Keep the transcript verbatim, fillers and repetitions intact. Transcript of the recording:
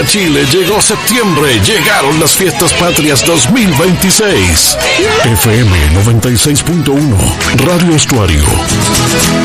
a Chile, llegó septiembre, llegaron las fiestas patrias dos mil veintiséis. F M noventa y seis punto uno, Radio Estuario.